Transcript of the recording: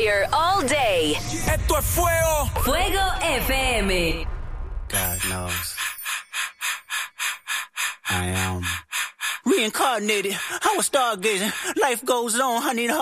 here all day. Esto es fuego. Fuego FM. God knows. I am reincarnated. I was stargazing. Life goes on. I need a